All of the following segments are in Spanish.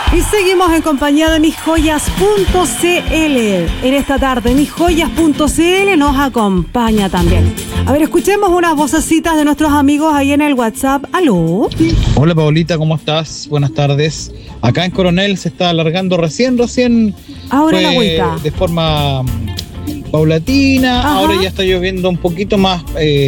Y seguimos en compañía de misjoyas.cl. En esta tarde, misjoyas.cl nos acompaña también. A ver, escuchemos unas vocecitas de nuestros amigos ahí en el WhatsApp. ¿Aló? Hola Paulita, ¿cómo estás? Buenas tardes. Acá en Coronel se está alargando recién. Ahora la vuelta. De forma paulatina. Ajá. Ahora ya está lloviendo un poquito más,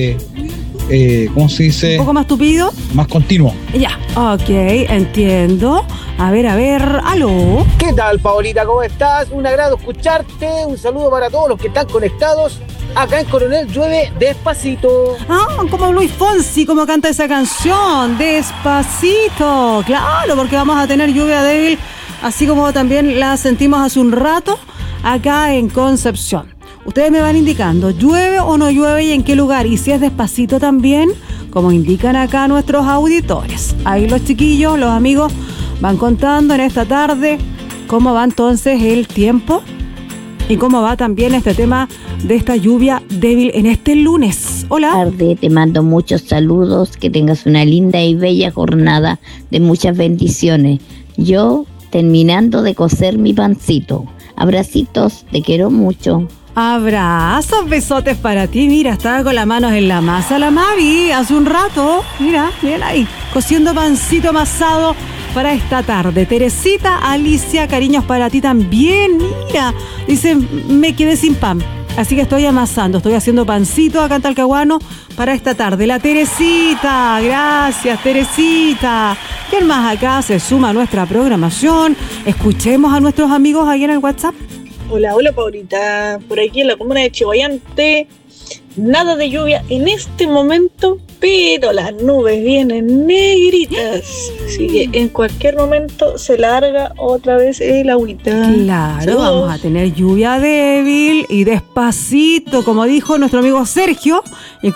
¿cómo se dice? ¿Un poco más tupido? Más continuo. Ya, ok, entiendo. A ver, ¿aló? ¿Qué tal, Paolita? ¿Cómo estás? Un agrado escucharte. Un saludo para todos los que están conectados. Acá en Coronel llueve despacito. Ah, como Luis Fonsi, como canta esa canción, Despacito. Claro, porque vamos a tener lluvia débil, así como también la sentimos hace un rato acá en Concepción. Ustedes me van indicando, ¿llueve o no llueve y en qué lugar? Y si es despacito también, como indican acá nuestros auditores. Ahí los chiquillos, los amigos, van contando en esta tarde cómo va entonces el tiempo y cómo va también este tema de esta lluvia débil en este lunes. Hola. Tarde, te mando muchos saludos, que tengas una linda y bella jornada de muchas bendiciones. Yo terminando de cocer mi pancito. Abracitos, te quiero mucho. Abrazos, besotes para ti. Mira, estaba con las manos en la masa la Mavi hace un rato. Mira, bien ahí, cociendo pancito amasado para esta tarde. Teresita, Alicia, cariños para ti también. Mira, dice, me quedé sin pan, así que estoy amasando, estoy haciendo pancito acá en Talcahuano para esta tarde. La Teresita, gracias Teresita. ¿Quién más acá se suma a nuestra programación? Escuchemos a nuestros amigos ahí en el WhatsApp. Hola Paulita, por aquí en la comuna de Chillán, nada de lluvia en este momento, pero las nubes vienen negritas, así que en cualquier momento se larga otra vez el agüita. Claro, Saludos. vamos a tener lluvia débil y despacito, como dijo nuestro amigo Sergio, y